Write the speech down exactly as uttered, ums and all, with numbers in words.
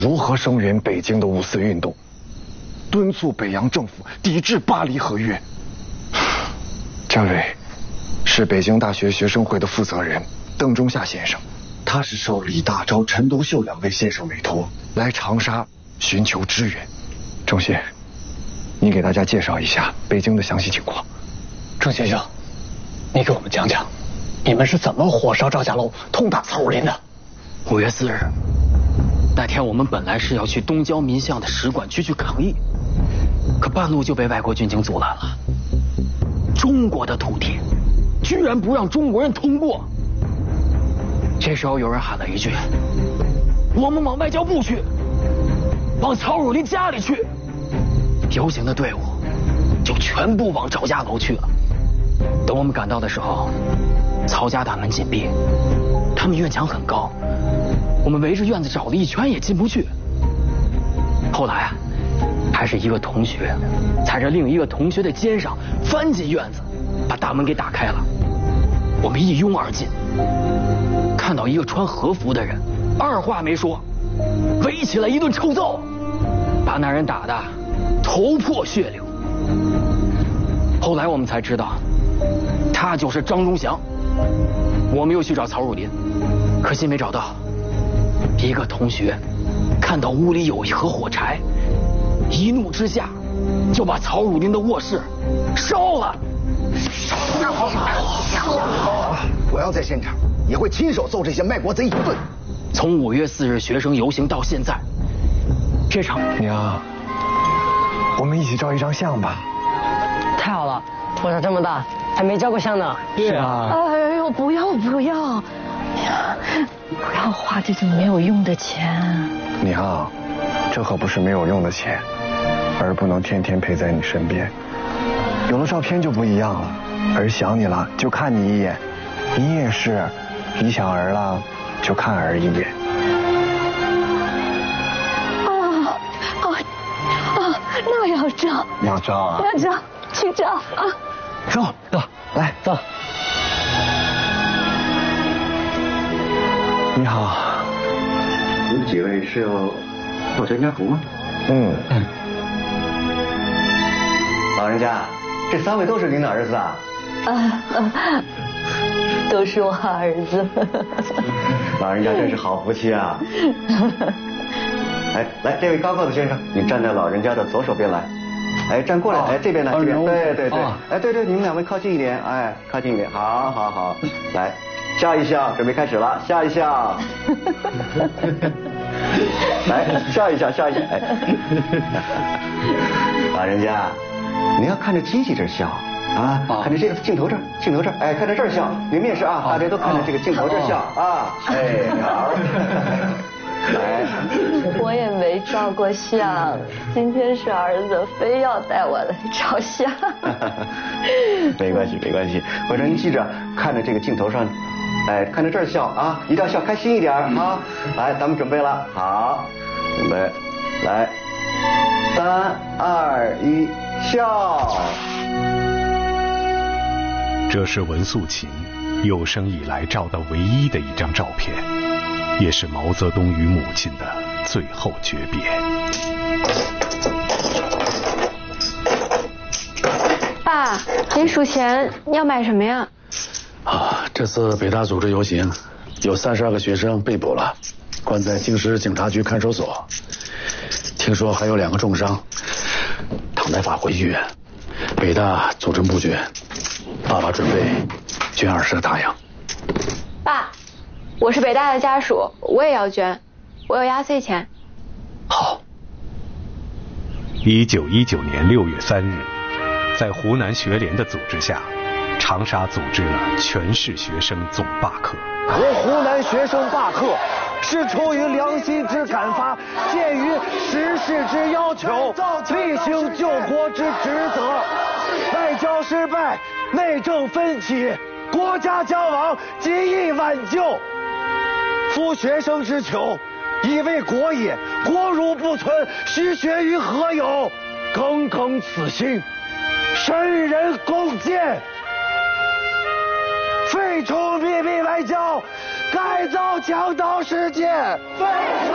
如何声援北京的五四运动，敦促北洋政府抵制巴黎合约。这位是北京大学学生会的负责人邓中夏先生，他是受李大钊、陈独秀两位先生委托来长沙寻求支援。郑先，你给大家介绍一下北京的详细情况。 郑先生，你给我们讲讲，你们是怎么火烧赵家楼、痛打曹汝霖的？ 五月四日那天，我们本来是要去东郊民巷的使馆区去抗议，可半路就被外国军警阻拦了。中国的土地居然不让中国人通过。这时候有人喊了一句：“我们往外交部去，往曹汝霖家里去。”游行的队伍就全部往赵家楼去了。等我们赶到的时候，曹家大门紧闭，他们院墙很高，我们围着院子找了一圈也进不去。后来啊，还是一个同学踩着另一个同学的肩上翻进院子，把大门给打开了。我们一拥而进，看到一个穿和服的人，二话没说，围起来一顿臭揍，把那人打得头破血流。后来我们才知道，他就是张忠祥。我们又去找曹汝霖，可惜没找到。一个同学看到屋里有一盒火柴，一怒之下就把曹汝霖的卧室烧了。 我要在现场，也会亲手揍这些卖国贼一顿。 从五月四日学生游行到现在，这场娘，我们一起照一张相吧。 太好了，我长这么大还没照过相呢。 是啊。 哎呦，不要不要，哎呀，不要花这种没有用的钱。 娘，这可不是没有用的钱，儿不能天天陪在你身边。有了照片就不一样了，儿想你了就看你一眼，你也是，你想儿了就看儿一眼。 啊啊啊！那要照， 要照啊！ 要照，去照啊！ 走走，来走。你好， 你们几位是要报全家福吗？ 嗯嗯。 老人家，这三位都是您的儿子啊？ 啊啊，都是我儿子。 老人家真是好福气啊！哎，来，这位高高的先生，你站在老人家的左手边来。哎，站过来，哎，这边来，这边，对对对，哎，对对，你们两位靠近一点，哎，靠近一点，好，好，好，来，笑一笑，准备开始了，笑一笑，来，笑一笑，笑一笑，哎，老人家，你要看着机器这儿笑啊，看着这个镜头这儿，镜头这儿，哎，看着这儿笑，你们也是啊，大家都看着这个镜头这儿笑啊，哎，好。来， 我也没照过相，今天是儿子非要带我来照相。 没关系，没关系，我说您记着，看着这个镜头上，哎，看着这儿笑啊，一定要笑开心一点啊！来，咱们准备了，好，准备，来，三二一，笑。 这是文素琴有生以来照的唯一的一张照片。也是毛泽东与母亲的最后诀别。 爸，临数钱你要买什么呀？ 啊，这次北大组织游行，有三十二个学生被捕了，关在京师警察局看守所。听说还有两个重伤，躺在法国医院。北大组织募捐，爸爸准备捐二十个大洋。 爸。我是北大的家属，我也要捐，我有压岁钱。 好。 一九一九年六月三日，在湖南学联的组织下，长沙组织了全市学生总罢课。 我湖南学生罢课，是出于良心之感发，鉴于时事之要求，厉行救国之职责。外交失败，内政分歧，国家将亡，急宜挽救。夫学生之求，以为国也。国如不存，须学于何有？耿耿此心，深人共鉴。废除秘密外交，改造强盗世界。废除